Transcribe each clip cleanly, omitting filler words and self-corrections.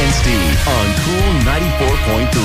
and Steve on Cool 94.3.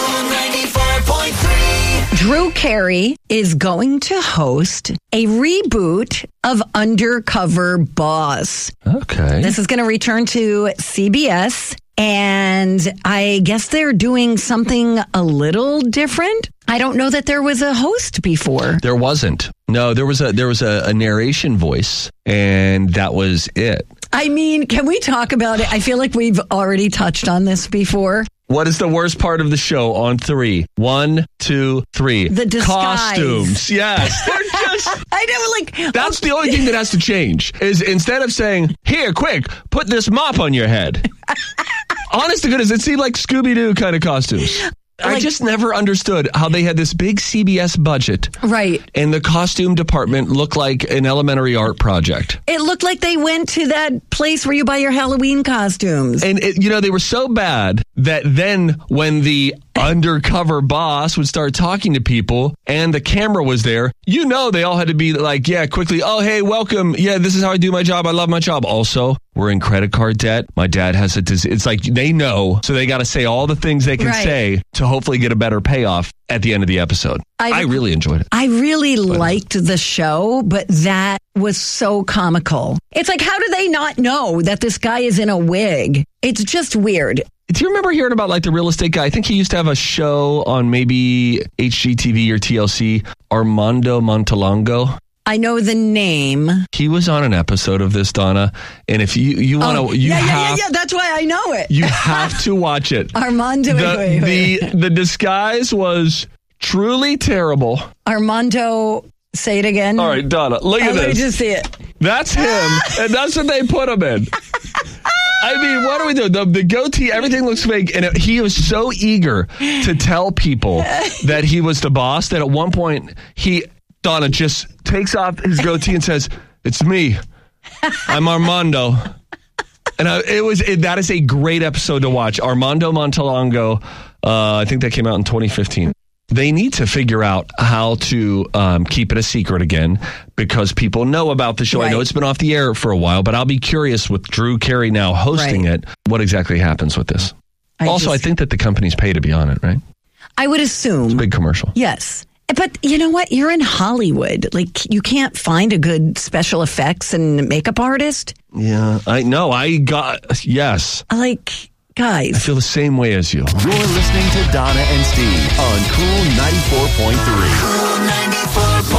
Cool 94.3. Drew Carey is going to host a reboot of Undercover Boss. Okay. This is going to return to CBS, and I guess they're doing something a little different. I don't know that there was a host before. There wasn't. No, there was a narration voice, and that was it. I mean, can we talk about it? I feel like we've already touched on this before. What is the worst part of the show on 3? 1, 2, 3. The disguise. Costumes. Yes. They're just... I know, That's the only thing that has to change, is instead of saying, here, quick, put this mop on your head. Honest to goodness, it seemed like Scooby-Doo kind of costumes. I just never understood how they had this big CBS budget. Right. And the costume department looked like an elementary art project. It looked like they went to that place where you buy your Halloween costumes. And, they were so bad that then when the undercover boss would start talking to people and the camera was there, they all had to be like, yeah, quickly, oh, hey, welcome. Yeah, this is how I do my job. I love my job. Also, we're in credit card debt. My dad has it's like they know, so they got to say all the things they can say to hopefully get a better payoff at the end of the episode. I really enjoyed it. I really liked the show, but that was so comical. It's like, how do they not know that this guy is in a wig? It's just weird. Do you remember hearing about the real estate guy? I think he used to have a show on maybe HGTV or TLC, Armando Montalongo. I know the name. He was on an episode of this, Donna. And if you want to... Yeah. That's why I know it. You have to watch it. Armando... The disguise was truly terrible. Armando... Say it again. All right, Donna, look at this. Let me just see it. That's him, and that's what they put him in. I mean, what are we doing? The goatee, everything looks fake, and he was so eager to tell people that he was the boss that at one point, Donna just takes off his goatee and says, "It's me. I'm Armando." And that is a great episode to watch. Armando Montalongo, I think that came out in 2015. They need to figure out how to keep it a secret again because people know about the show. Right. I know it's been off the air for a while, but I'll be curious with Drew Carey now hosting it, what exactly happens with this. I think that the company's pay to be on it, right? I would assume. It's a big commercial. Yes. But you know what? You're in Hollywood. Like, you can't find a good special effects and makeup artist. Yeah, I know. Yes. Guys. I feel the same way as you. You're listening to Donna and Steve on Cool 94.3. Cool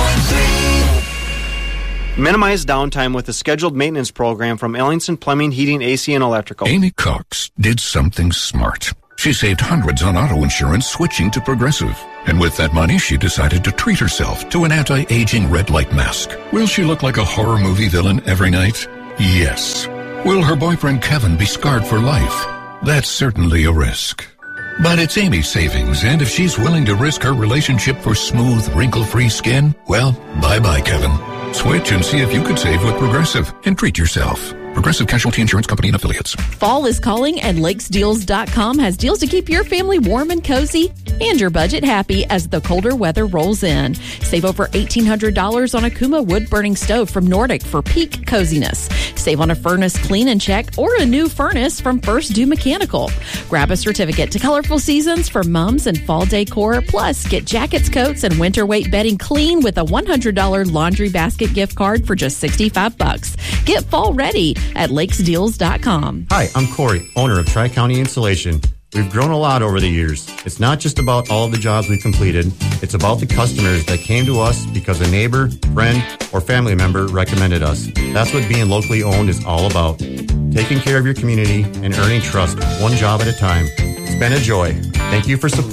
94.3. Minimize downtime with a scheduled maintenance program from Ellingson Plumbing, Heating, AC, and Electrical. Amy Cox did something smart. She saved hundreds on auto insurance switching to Progressive. And with that money, she decided to treat herself to an anti-aging red light mask. Will she look like a horror movie villain every night? Yes. Will her boyfriend Kevin be scarred for life? That's certainly a risk. But it's Amy's savings, and if she's willing to risk her relationship for smooth, wrinkle-free skin, well, bye-bye, Kevin. Switch and see if you could save with Progressive and treat yourself. Progressive Casualty Insurance Company and Affiliates. Fall is calling, and LakesDeals.com has deals to keep your family warm and cozy and your budget happy as the colder weather rolls in. Save over $1,800 on a Kuma wood-burning stove from Nordic for peak coziness. Save on a furnace clean and check or a new furnace from First Do Mechanical. Grab a certificate to Colorful Seasons for mums and fall decor. Plus, get jackets, coats, and winter weight bedding clean with a $100 laundry basket gift card for just $65. Get fall ready at LakesDeals.com. Hi, I'm Corey, owner of Tri-County Insulation. We've grown a lot over the years. It's not just about all of the jobs we've completed. It's about the customers that came to us because a neighbor, friend, or family member recommended us. That's what being locally owned is all about. Taking care of your community and earning trust one job at a time. It's been a joy. Thank you for supporting